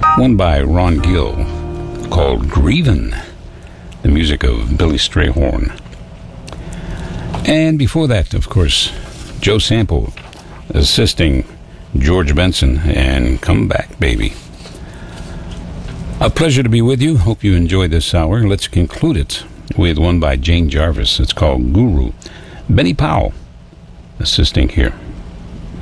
One by Ron Gill called Grievin', the music of Billy Strayhorn. And before that, of course, Joe Sample assisting George Benson and Come Back Baby. A pleasure to be with you. Hope you enjoyed this hour. Let's conclude it with one by Jane Jarvis. It's called Guru. Benny Powell assisting here.